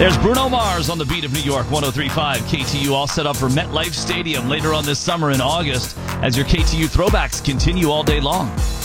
There's Bruno Mars on the beat of New York 103.5 KTU, all set up for MetLife Stadium later on this summer in August as your KTU throwbacks continue all day long.